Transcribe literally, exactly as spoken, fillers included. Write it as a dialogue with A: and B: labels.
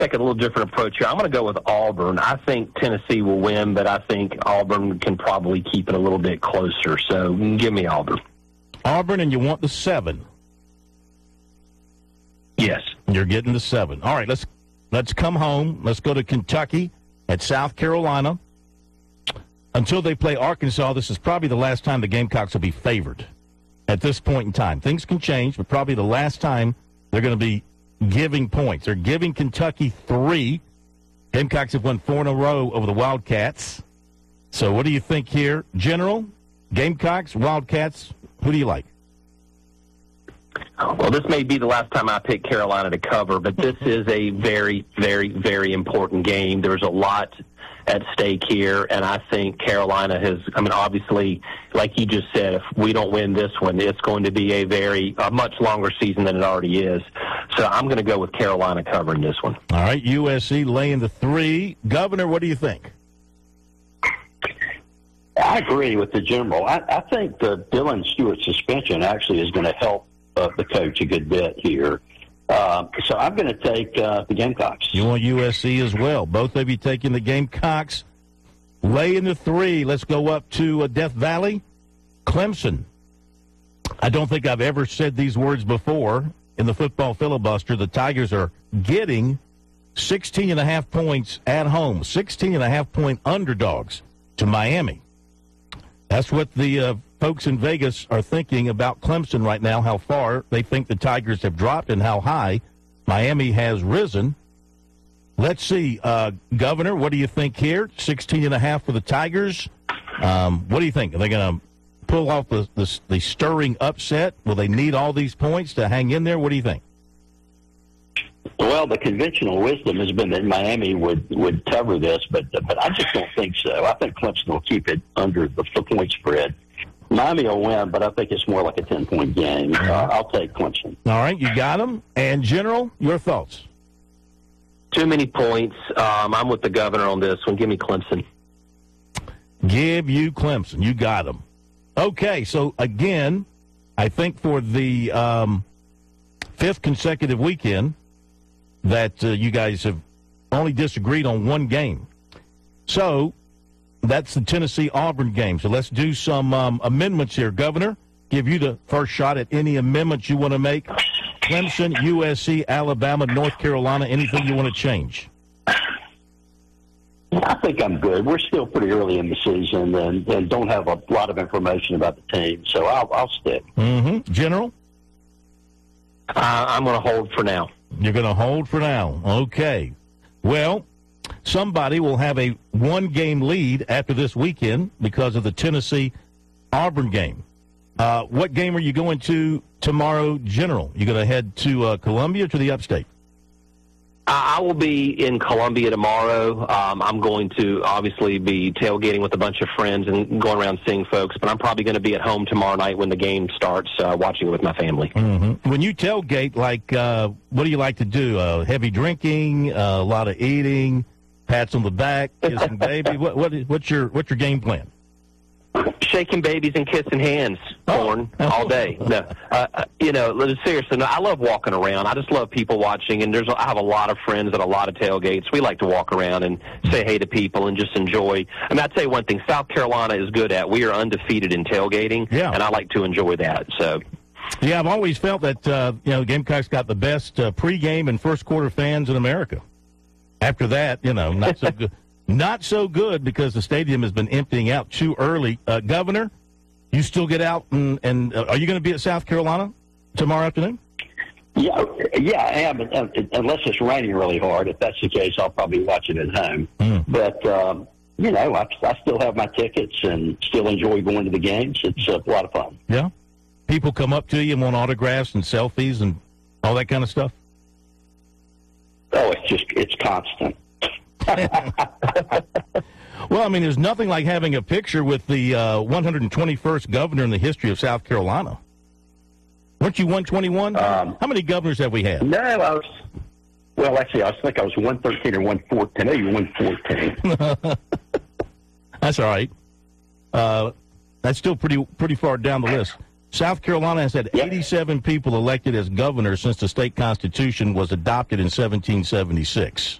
A: take a little different approach here. I'm going to go with Auburn. I think Tennessee will win, but I think Auburn can probably keep it a little bit closer. So give me Auburn.
B: Auburn, and you want the seven.
A: Yes.
B: You're getting the seven. All right, let's let's come home. Let's go to Kentucky at South Carolina. Until they play Arkansas, this is probably the last time the Gamecocks will be favored at this point in time. Things can change, but probably the last time they're going to be giving points. They're giving Kentucky three. Gamecocks have won four in a row over the Wildcats. So what do you think here? General, Gamecocks, Wildcats, who do you like?
A: Well, this may be the last time I pick Carolina to cover, but this is a very, very, very important game. There's a lot at stake here, and I think Carolina has, I mean, obviously, like you just said, if we don't win this one, it's going to be a very, a much longer season than it already is. So I'm going to go with Carolina covering this one.
B: All right, U S C laying the three. Governor, what do you think?
C: I agree with the general. I, I think the Dylan Stewart suspension actually is going to help uh, the coach a good bit here. Uh, so I'm going to take uh, the Gamecocks.
B: You want U S C as well. Both of you taking the Gamecocks. Laying the three. Let's go up to uh, Death Valley. Clemson. I don't think I've ever said these words before in the football filibuster. The Tigers are getting sixteen and a half points at home, sixteen and a half point underdogs to Miami. That's what the uh, folks in Vegas are thinking about Clemson right now, how far they think the Tigers have dropped and how high Miami has risen. Let's see, uh, Governor, what do you think here? sixteen and a half for the Tigers. Um, what do you think? Are they going to pull off the, the, the stirring upset? Will they need all these points to hang in there? What do you think?
C: Well, the conventional wisdom has been that Miami would, would cover this, but but I just don't think so. I think Clemson will keep it under the, the point spread. Miami will win, but I think it's more like a ten-point game. Uh, I'll take Clemson.
B: All right, you got them. And, General, your thoughts?
A: Too many points. Um, I'm with the Governor on this one. Give me Clemson.
B: Give you Clemson. You got them. Okay, so, again, I think for the um, fifth consecutive weekend, that uh, you guys have only disagreed on one game. So that's the Tennessee-Auburn game. So let's do some um, amendments here. Governor, give you the first shot at any amendments you want to make. Clemson, U S C, Alabama, North Carolina, anything you want to change?
C: I think I'm good. We're still pretty early in the season and, and don't have a lot of information about the team, so I'll, I'll stick.
B: Mm-hmm. General?
A: Uh, I'm going to hold for now.
B: You're going to hold for now. Okay. Well, somebody will have a one-game lead after this weekend because of the Tennessee-Auburn game. Uh, what game are you going to tomorrow, General? You going to head to uh, Columbia or to the Upstate?
A: I will be in Columbia tomorrow. Um, I'm going to obviously be tailgating with a bunch of friends and going around seeing folks, but I'm probably going to be at home tomorrow night when the game starts, uh, watching it with my family.
B: Mm-hmm. When you tailgate, like, uh, what do you like to do? Uh, heavy drinking, uh, a lot of eating, pats on the back, kissing baby. What, what, what's your what's your game plan?
A: Shaking babies and kissing hands, porn, oh. all day. No, uh, you know, seriously, no, I love walking around. I just love people watching, and there's I have a lot of friends at a lot of tailgates. We like to walk around and say hey to people and just enjoy. I mean, I'll tell you one thing, South Carolina is good at. We are undefeated in tailgating,
B: yeah.
A: and I like to enjoy that. So,
B: yeah, I've always felt that, uh, you know, Gamecocks got the best uh, pregame and first quarter fans in America. After that, you know, not so good. Not so good because the stadium has been emptying out too early. Uh, Governor, you still get out, and, and uh, are you going to be at South Carolina tomorrow afternoon?
C: Yeah, yeah, I am, unless it's raining really hard. If that's the case, I'll probably watch it at home. Mm. But, um, you know, I, I still have my tickets and still enjoy going to the games. It's a lot of fun.
B: Yeah? People come up to you and want autographs and selfies and all that kind of stuff?
C: Oh, it's just, it's constant.
B: Well, I mean, there's nothing like having a picture with the uh, one hundred twenty-first governor in the history of South Carolina. Weren't you one twenty-one? Um, How many governors have we had?
C: No, I was, well, actually, I think I was one thirteen or one fourteen. Maybe one fourteen.
B: That's all right. Uh, that's still pretty pretty far down the list. South Carolina has had
C: Yep.
B: eighty-seven people elected as governor since the state constitution was adopted in seventeen seventy-six.